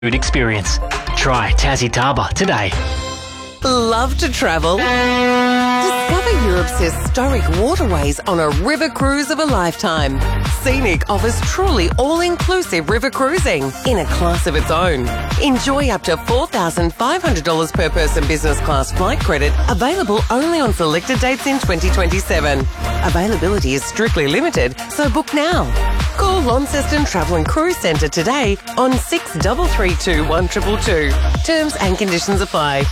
food experience. Try Tassie Tarba today. Love to travel? Discover Europe's historic waterways on a river cruise of a lifetime. Scenic offers truly all-inclusive river cruising in a class of its own. Enjoy up to $4,500 per person business class flight credit, available only on selected dates in 2027. Availability is strictly limited, so book now. Call Launceston Travel and Cruise Centre today on 6332 1222. Terms and conditions apply.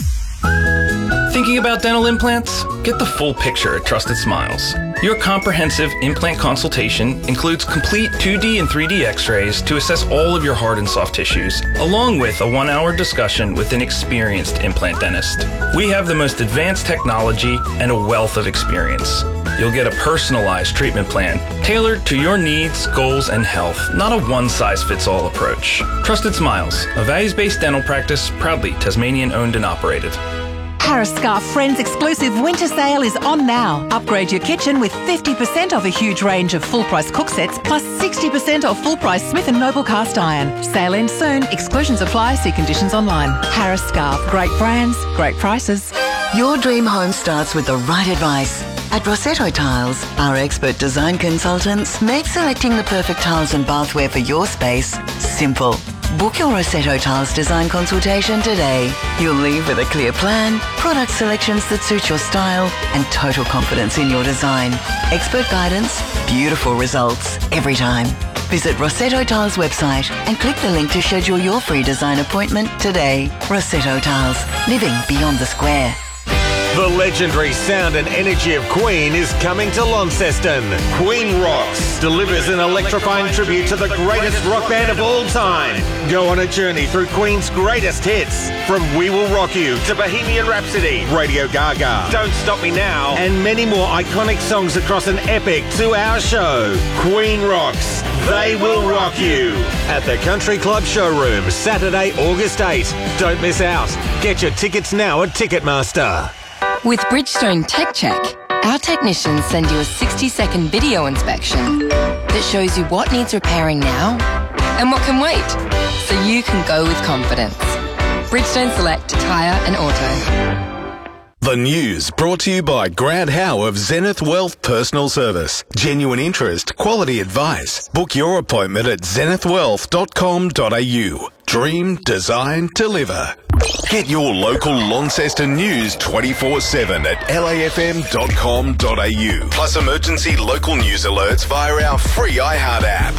Thinking about dental implants? Get the full picture at Trusted Smiles. Your comprehensive implant consultation includes complete 2D and 3D x-rays to assess all of your hard and soft tissues, along with a 1-hour discussion with an experienced implant dentist. We have the most advanced technology and a wealth of experience. You'll get a personalized treatment plan tailored to your needs, goals, and health, not a one-size-fits-all approach. Trusted Smiles, a values-based dental practice, proudly Tasmanian-owned and operated. Harris Scarfe Friends exclusive winter sale is on now. Upgrade your kitchen with 50% off a huge range of full-price cook sets plus 60% off full-price Smith & Noble cast iron. Sale ends soon. Exclusions apply. See conditions online. Harris Scarfe. Great brands, great prices. Your dream home starts with the right advice. At Rossetto Tiles, our expert design consultants make selecting the perfect tiles and bathware for your space simple. Book your Rossetto Tiles design consultation today. You'll leave with a clear plan, product selections that suit your style, and total confidence in your design. Expert guidance, beautiful results every time. Visit Rossetto Tiles website and click the link to schedule your free design appointment today. Rossetto Tiles, living beyond the square. The legendary sound and energy of Queen is coming to Launceston. Queen Rocks delivers an electrifying tribute to the greatest rock band of all time. Go on a journey through Queen's greatest hits, from We Will Rock You to Bohemian Rhapsody, Radio Gaga, Don't Stop Me Now, and many more iconic songs across an epic 2-hour show. Queen Rocks, They Will Rock You, at the Country Club Showroom, Saturday, August 8. Don't miss out. Get your tickets now at Ticketmaster. With Bridgestone Tech Check, our technicians send you a 60-second video inspection that shows you what needs repairing now and what can wait, so you can go with confidence. Bridgestone Select Tyre and Auto. The news brought to you by Grant Howe of Zenith Wealth Personal Service. Genuine interest, quality advice. Book your appointment at zenithwealth.com.au. Dream, design, deliver. Get your local Launceston news 24/7 at lafm.com.au. Plus emergency local news alerts via our free iHeart app.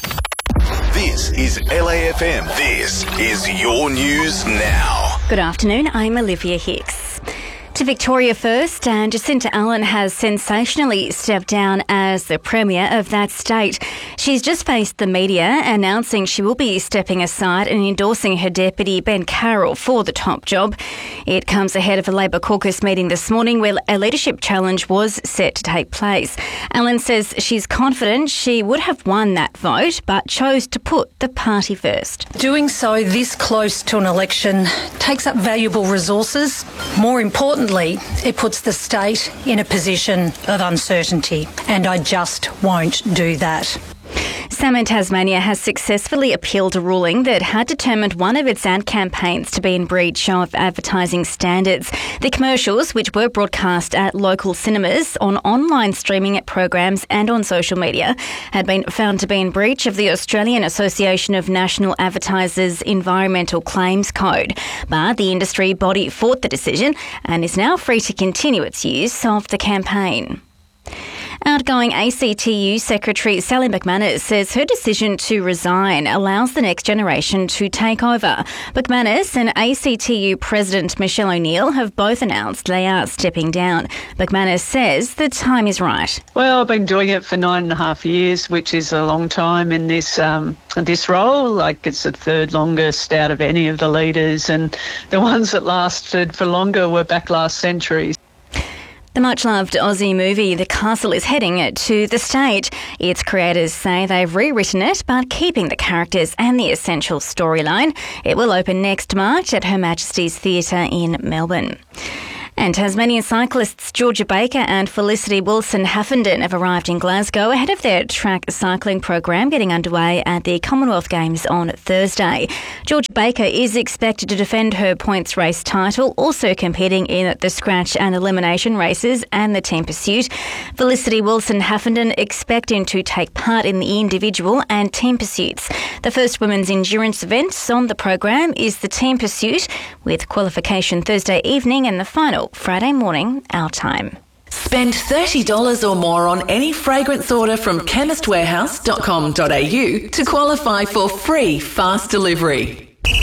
This is LAFM. This is your news now. Good afternoon, I'm Olivia Hicks. To Victoria first, and Jacinta Allen has sensationally stepped down as the Premier of that state. She's just faced the media announcing she will be stepping aside and endorsing her deputy Ben Carroll for the top job. It comes ahead of a Labor caucus meeting this morning where a leadership challenge was set to take place. Allen says she's confident she would have won that vote, but chose to put the party first. Doing so this close to an election takes up valuable resources. More importantly, it puts the state in a position of uncertainty, and I just won't do that. Salmon Tasmania has successfully appealed a ruling that had determined one of its ad campaigns to be in breach of advertising standards. The commercials, which were broadcast at local cinemas, on online streaming programs and on social media, had been found to be in breach of the Australian Association of National Advertisers Environmental Claims Code. But the industry body fought the decision and is now free to continue its use of the campaign. Outgoing ACTU Secretary Sally McManus says her decision to resign allows the next generation to take over. McManus and ACTU President Michelle O'Neill have both announced they are stepping down. McManus says the time is right. Well, I've been doing it for 9.5 years, which is a long time in this role. Like, it's the third longest out of any of the leaders, and the ones that lasted for longer were back last century. The much-loved Aussie movie The Castle is heading to the stage. Its creators say they've rewritten it, but keeping the characters and the essential storyline. It will open next March at Her Majesty's Theatre in Melbourne. And Tasmanian cyclists Georgia Baker and Felicity Wilson-Huffenden have arrived in Glasgow ahead of their track cycling program getting underway at the Commonwealth Games on Thursday. Georgia Baker is expected to defend her points race title, also competing in the scratch and elimination races and the team pursuit. Felicity Wilson-Huffenden expecting to take part in the individual and team pursuits. The first women's endurance event on the program is the team pursuit, with qualification Thursday evening and the final Friday morning, our time. Spend $30 or more on any fragrance order from chemistwarehouse.com.au to qualify for free fast delivery.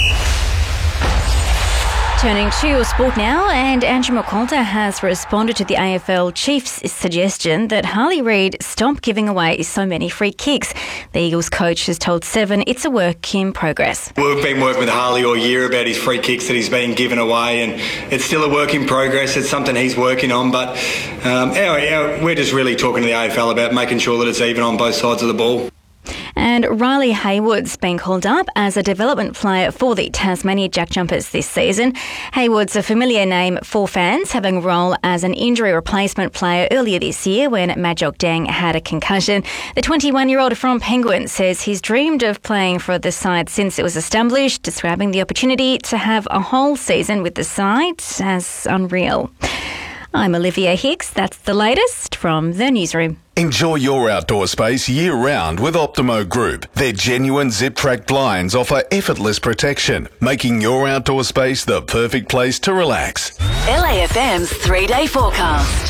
Turning to sport now, and Andrew McCalter has responded to the AFL Chiefs' suggestion that Harley Reid stop giving away so many free kicks. The Eagles coach has told Seven it's a work in progress. We've been working with Harley all year about his free kicks that he's been given away, and it's still a work in progress. It's something he's working on, but we're just really talking to the AFL about making sure that it's even on both sides of the ball. And Riley Haywood's been called up as a development player for the Tasmania Jack Jumpers this season. Haywood's a familiar name for fans, having a role as an injury replacement player earlier this year when Majok Deng had a concussion. The 21-year-old from Penguin says he's dreamed of playing for the side since it was established, describing the opportunity to have a whole season with the side as unreal. I'm Olivia Hicks. That's the latest from the newsroom. Enjoy your outdoor space year-round with Optimo Group. Their genuine zip-track blinds offer effortless protection, making your outdoor space the perfect place to relax. LAFM's 3-day forecast.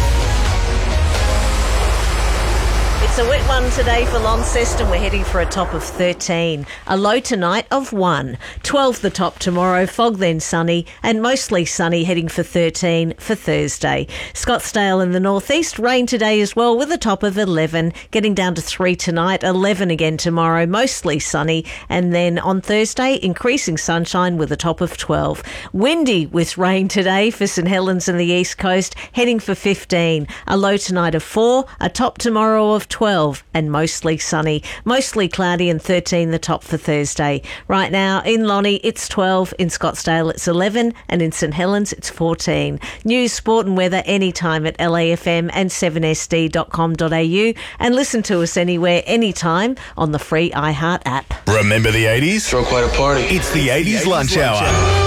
It's a wet one today for Launceston. We're heading for a top of 13. A low tonight of 1. 12 the top tomorrow, fog then sunny, and mostly sunny, heading for 13 for Thursday. Scottsdale in the northeast, rain today as well, with a top of 11, getting down to 3 tonight, 11 again tomorrow, mostly sunny, and then on Thursday, increasing sunshine with a top of 12. Windy with rain today for St Helens and the east coast, heading for 15. A low tonight of 4, a top tomorrow of 12, and mostly sunny. Mostly cloudy and 13 the top for Thursday. Right now in Lonnie it's 12, in Scottsdale it's 11, and in St Helens it's 14. News, sport and weather anytime at LAFM and 7sd.com.au, and listen to us anywhere, anytime on the free iHeart app. Remember the 80s? Throw quite a party. It's the 80s lunch hour.